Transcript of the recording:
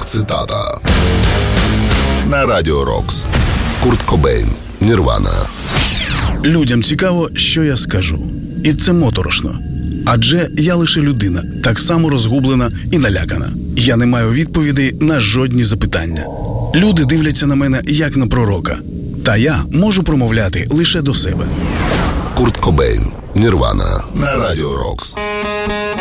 Рок-цитата на Радіо Рокс. Курт Кобейн, Нірвана. Людям цікаво, що я скажу. І це моторошно. Адже я лише людина, так само розгублена і налякана. Я не маю відповідей на жодні запитання. Люди дивляться на мене як на пророка. Та я можу промовляти лише до себе. Курт Кобейн, Нірвана на Радіо Рокс.